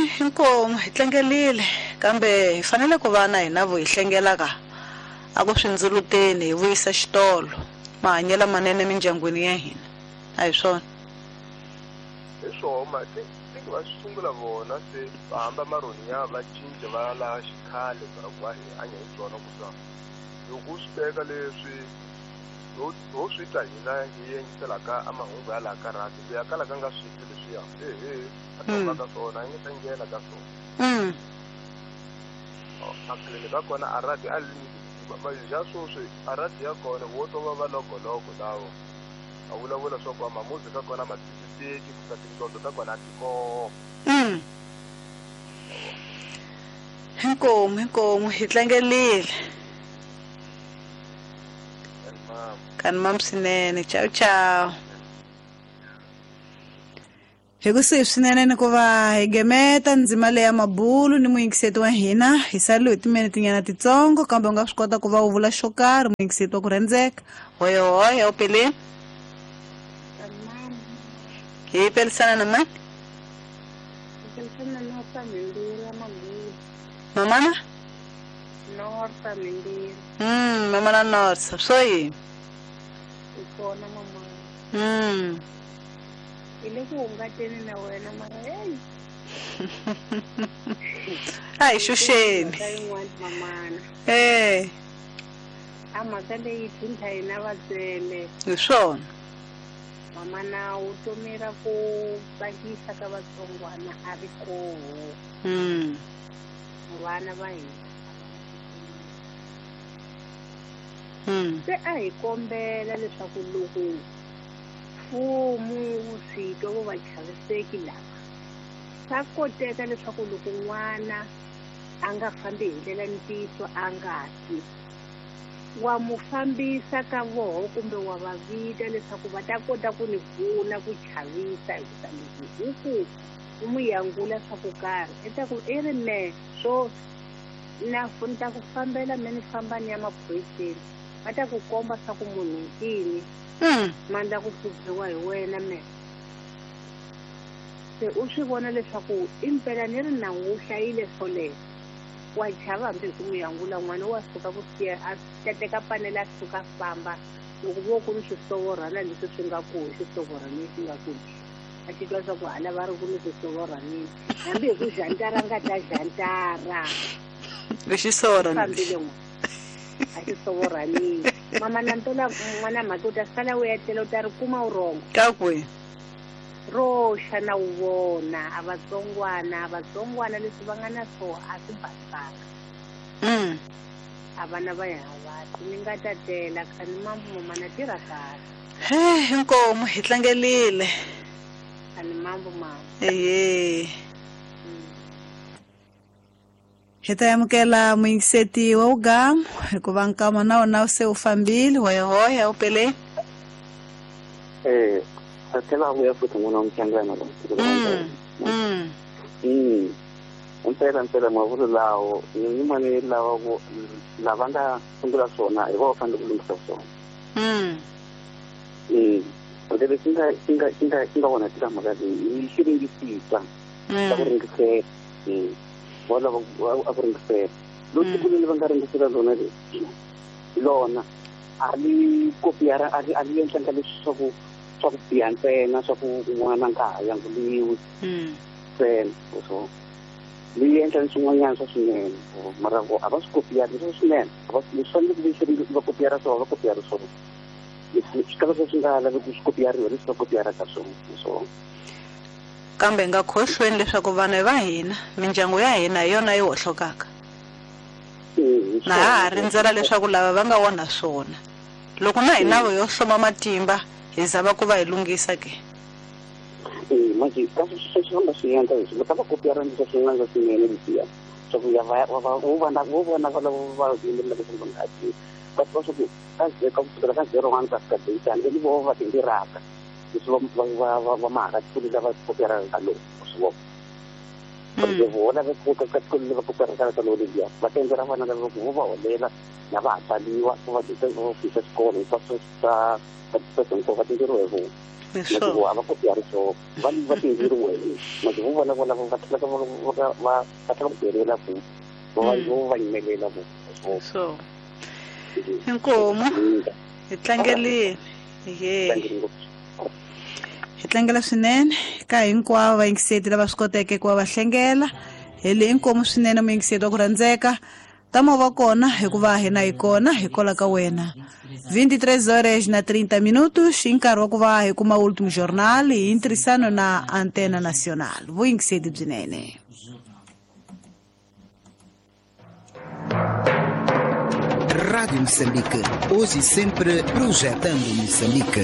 inkomo hi tlengelile kambe hi fanele ku va na hina vo hi hlengelaka a ku swindzuluteni hi vuyisa xitolo mahanyelo manene mindyangwini ya hina a hi swona swoma tingi va sungula vona se va hamba maroniya va cinca va laha xikhale va hi hanya hi byona ku sa loko u swi teka leswi ho swi ta hina hi yingiselaka a mahungu ya laha ka rati ku ya kala ka nga switwi leswiya a tova ka swona a nge ta nghena ka swona akuleni ka kona a rati a ja swoswi a rati ya kona wo to va va logologo lawo a vulavula swa ku mamuzi ka kona matisiteki kusa tindlondlo ta kona a ti koho inkomo hi tlengelile kani mam swinene ciao hi ku sihi swinene ni ku va hi gemeta ndzima leya mabulu ni muyingiseti wa hina hi salile hi timinitinyana titsongo kambe u nga swi kota ku va u vula xo karhi muyingiseti wa ku rhandzeka hoyo peleni hi pelisana na mani mamana Norsa Mindiri. Mamana Norsa so yini Ikona mama. Ile ku ungateni na wena mara hey. Ai shusheni. Mamana. Amaka leyi thinta ina vatsele. Hi swona. Mama na utomera ku bakisa ka vatsongwana a ri koho. Vana va hina. Se a hi kombela leswaku loko mfumo wu fika vo va chaviseki lava swa koteka leswaku loko n'wana a nga fambi hi ndlela ntiso a nga ti wa mu fambisa ka voho kumbe wa va vita leswaku va ta kota ku ni pfuna ku chavisa hi ku tanihi huku u mu yangula swa ku karhi eta ku i ri me swo na funta ku fambela me ni famba ni ya maphoriseni va ta ku komba swa ku munhu nkini mandla ku hluphiwa hi wena me se u swi vona leswaku impela ni ri nangu wu hlayile swoleswo wa chava hambi hi ku n'wi yangula n'wana wa suka ku siya a teteka panela a suka famba loko vo ku ni swisovorhana leswi swi nga ku xisovhoranini swi nga ku a titwa swa ku hala va ri ku ni swisovorhanini hambi hi ku jantara nga ta jantara lexisovorhani a xisovorhanini mama na ntola n'wana mhaka u ta sala u etlela u ta ri kuma u rhongo ka kwe roxa na wu vona a vatsongwana leswi va nga na swo a swi basanga a vana va ya havati ni nga ta tela khani mambo mama na tirha kahle inkomo hi tlangelile khani mambo mama hi ta amukela muyingiseti wa ugamu hikuva nkama na wona se u fambile hoya u peleni Tela vuya futhi n'wana wa muhlangano mpela mavulu lawo yimani lawa lava nga sungula swona hi vona fanele ku lunghisa swona leswi nga vona tika mhaka leyi i xiringisisa xa ku ringisela volava a ku ringisela loko ku va nga ringisela lona a li kopiyara a li endlanga leswi swa ku biha ntsena swa ku n'wana nga ha yanguliwi ntsena so li endla ni swin'wanyana swa swinene mara a va swi kopiyari leswi swinene leswi fanele ku va kopiyara swona va kopiyari swona swi kala swi nga laveki swi kopiyariwa leswi va kopiyaraka swona so kambe nga khohlweni leswaku vana va hina mindyangu ya hina hi yona yi hohlokaka na ha rindzela leswaku lava va nga wona swona loko na hina yo hloma matimba hi zama ku va hi lunghisa ke maji kasi swi famba swi endla leswi loko va kopiyara leswi swi nga swinene lesiya swa ku ya vo vona va lava va yimela leswi va nga ti va swa ku ka kusukela ka 01 ka fika daytime leni vo va tingiraka leswi va mahaka tshuli lava kopiyara ka loko swi vona porque vona va ku karhata ka lo liya va tendera vana lava ku va holela na va tsaliwa ku va dyisa ofisa xikolo hinkwaswo sa va tenderiwe vo masiku va ku ya riso va tenderiwe masiku vona va tlhela va tlhela ku tirhela ku va yimelela vo so inkomo hi tlangelini hi tlangela swinene ka hinkwavo vayingiseti lava swi koteke ku va va hlengela hi le inkomo swinene muyingiseti wa ku rhandzeka ta movha kona hikuva hina hi kona hi kola ka wena 23 horas na 30 minutos hi nkarhi wa ku va hi kuma ultimo jornal hi ntirhisano na Antena Nacional vuyingiseti byinene. Rádio Moçambique, hoje e sempre projetando Moçambique.